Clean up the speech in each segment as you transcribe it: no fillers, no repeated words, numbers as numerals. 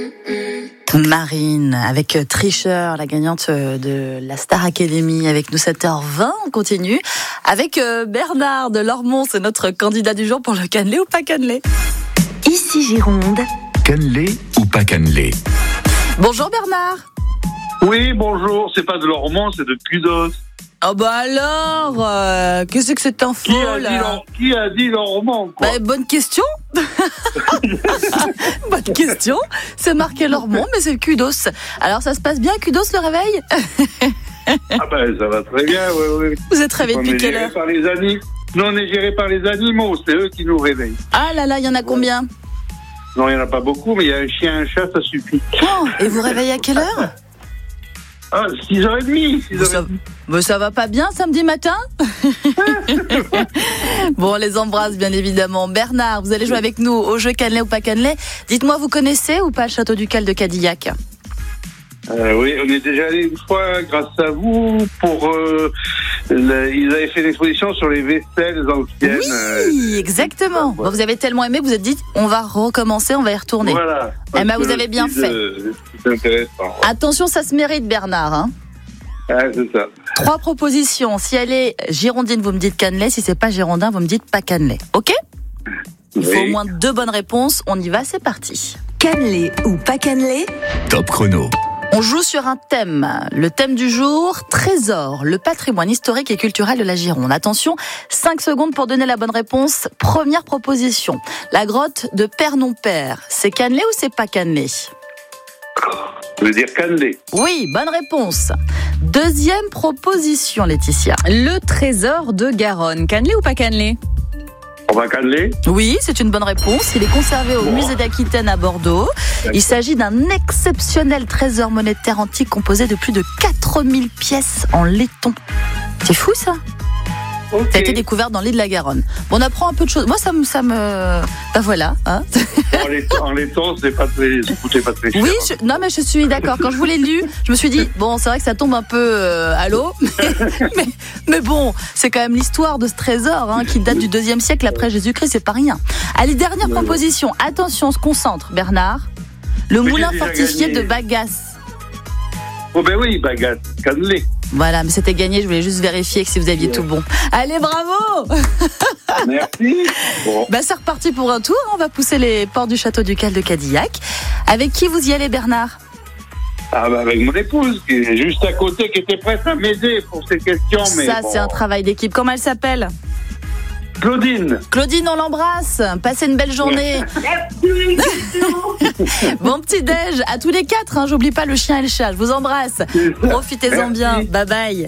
Marine, avec Tricheur, la gagnante de la Star Academy, avec nous 7h20, on continue. Avec Bernard de Lormont, c'est notre candidat du jour pour le cannelé ou pas cannelé. Ici Gironde. Cannelé ou pas cannelé? Bonjour Bernard. Oui, bonjour, c'est pas de Lormont, c'est de Cudos. Oh bah alors, qu'est-ce que cette info là? Qui a dit Lormont, quoi? Bonne question. Bonne question. C'est marqué Lormont, mais c'est le Cudos. Alors ça se passe bien, Cudos, le réveil? Ah ben ça va très bien, oui. Vous êtes réveillé depuis quelle heure? Nous on est géré par les animaux, c'est eux qui nous réveillent. Ah là là, il y en a combien? Non, il n'y en a pas beaucoup, mais il y a un chien, un chat, ça suffit. Oh, et vous réveillez à quelle heure? Ah, 6h30. Mais ça va pas bien samedi matin? Bon, on les embrasse bien évidemment. Bernard, vous allez jouer avec nous au jeu cannelé ou pas cannelé. Dites-moi, vous connaissez ou pas le château du Cal de Cadillac? Oui, on est déjà allé une fois grâce à vous pour... ils avaient fait une exposition sur les vaisselles anciennes. Oui, exactement. Bon, vous avez tellement aimé que vous vous êtes dit, on va recommencer, on va y retourner. Voilà. Eh ben, vous avez bien fait. C'est intéressant. Attention, ça se mérite, Bernard. Hein. Ah, c'est ça. 3 propositions. Si elle est girondine, vous me dites cannelé. Si c'est pas girondin, vous me dites pas cannelé. Ok? Il faut au moins 2 bonnes réponses. On y va, c'est parti. Cannelé ou pas cannelé? Top chrono. On joue sur un thème. Le thème du jour, trésor, le patrimoine historique et culturel de la Gironde. Attention, 5 secondes pour donner la bonne réponse. Première proposition. La grotte de Père-Non-Père. C'est cannelé ou c'est pas cannelé? Je veux dire cannelé. Oui, bonne réponse. Deuxième proposition, Laetitia. Le trésor de Garonne. Cannelé ou pas cannelé? On va cannelé? Oui, c'est une bonne réponse. Il est conservé au musée d'Aquitaine à Bordeaux. Il s'agit d'un exceptionnel trésor monétaire antique composé de plus de 4000 pièces en laiton. C'est fou ça? Okay. Ça a été découvert dans l'île de la Garonne. Bon, on apprend un peu de choses. Moi, ça me... Ben voilà. Hein. En laiton, ça coûtait pas très cher. Oui, non, mais je suis d'accord. Quand je vous l'ai lu, je me suis dit, bon, c'est vrai que ça tombe un peu à l'eau. Mais bon, c'est quand même l'histoire de ce trésor qui date du 2e siècle après Jésus-Christ. C'est pas rien. Allez, dernière proposition. Attention, on se concentre, Bernard. Le moulin fortifié de Bagasse. Oh ben oui, Bagasse, cannelé. Voilà, mais c'était gagné, je voulais juste vérifier que si vous aviez tout bon. Allez, bravo! Merci. Bon. Ben, c'est reparti pour un tour, on va pousser les portes du château du Cal de Cadillac. Avec qui vous y allez, Bernard? Ah ben avec mon épouse, qui est juste à côté, qui était prête à m'aider pour ces questions. Mais ça, c'est un travail d'équipe. Comment elle s'appelle? Claudine. Claudine, on l'embrasse. Passez une belle journée. Bon petit déj à tous les 4. J'oublie pas le chien et le chat. Je vous embrasse. Profitez-en bien. Bye bye.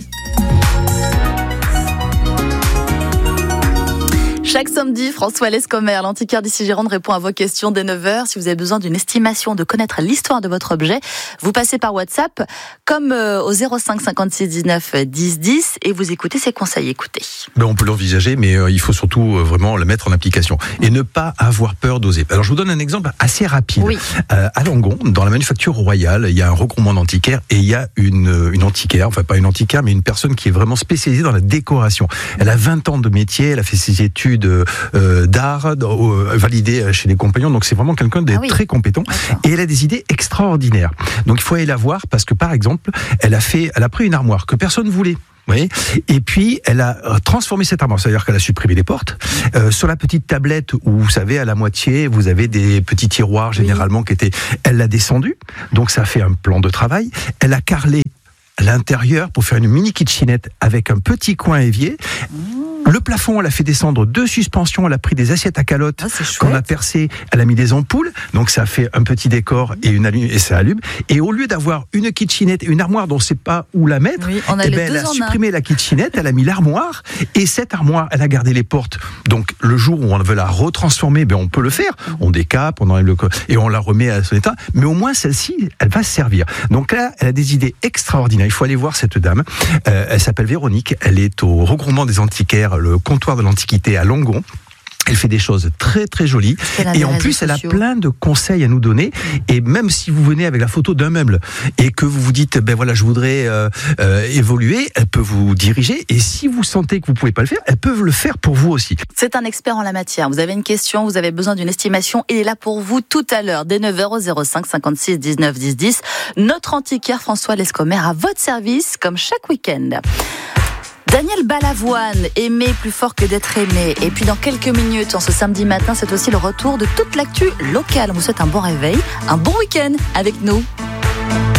Chaque samedi, François Lescomer, l'antiquaire d'ici Gironde, répond à vos questions dès 9h. Si vous avez besoin d'une estimation, de connaître l'histoire de votre objet, vous passez par WhatsApp, comme au 05 56 19 10 10, et vous écoutez ses conseils. Écoutez. On peut l'envisager, mais il faut surtout vraiment le mettre en application. Et ne pas avoir peur d'oser. Alors, je vous donne un exemple assez rapide. Oui. À Langon, dans la manufacture royale, il y a un regroupement d'antiquaires, et il y a une antiquaire, enfin pas une antiquaire, mais une personne qui est vraiment spécialisée dans la décoration. Elle a 20 ans de métier, elle a fait ses études d'art validé chez les compagnons, donc c'est vraiment quelqu'un de très compétent. Et elle a des idées extraordinaires, donc il faut aller la voir parce que par exemple elle a pris une armoire que personne voulait. Oui. Et puis elle a transformé cette armoire, c'est-à-dire qu'elle a supprimé les portes. Sur la petite tablette où vous savez à la moitié vous avez des petits tiroirs généralement qui étaient, elle l'a descendu, donc ça fait un plan de travail. Elle a carrelé l'intérieur pour faire une mini kitchenette avec un petit coin évier. Le plafond, elle a fait descendre 2 suspensions, elle a pris des assiettes à calotte qu'on a percées, elle a mis des ampoules, donc ça fait un petit décor et ça allume. Et au lieu d'avoir une kitchenette et une armoire dont on ne sait pas où la mettre, elle a supprimé la kitchenette, elle a mis l'armoire, et cette armoire, elle a gardé les portes. Donc le jour où on veut la retransformer, on peut le faire. On décape, on enlève et on la remet à son état. Mais au moins celle-ci, elle va se servir. Donc là, elle a des idées extraordinaires. Il faut aller voir cette dame. Elle s'appelle Véronique. Elle est au regroupement des antiquaires, le comptoir de l'Antiquité à Langon. Elle fait des choses très très jolies et en plus elle a plein de conseils à nous donner. Et même si vous venez avec la photo d'un meuble et que vous vous dites ben voilà je voudrais évoluer, elle peut vous diriger et si vous sentez que vous pouvez pas le faire, elle peut le faire pour vous aussi. C'est un expert en la matière. Vous avez une question, vous avez besoin d'une estimation, il est là pour vous tout à l'heure dès 9h au 05 56 19 10 10. Notre antiquaire François Lescomer à votre service comme chaque week-end. Daniel Balavoine, aimer plus fort que d'être aimé. Et puis dans quelques minutes, en ce samedi matin, c'est aussi le retour de toute l'actu locale. On vous souhaite un bon réveil, un bon week-end avec nous.